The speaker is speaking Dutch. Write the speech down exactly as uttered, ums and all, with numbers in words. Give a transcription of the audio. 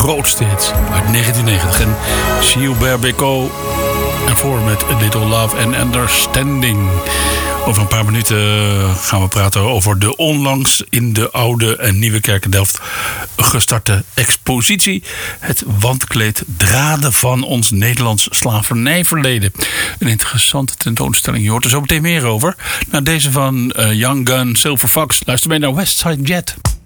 grootste hit uit negentien negentig. En Gilbert Bécaud ervoor met A Little Love and Understanding. Over een paar minuten gaan we praten over de onlangs in de Oude en Nieuwe Kerk in Delft gestarte expositie. Het wandkleed Draden van ons Nederlands slavernijverleden. Een interessante tentoonstelling. Je hoort er zo meteen meer over. Na deze van uh, Young Gun, Silver Fox. Luister mee naar Westside Jet.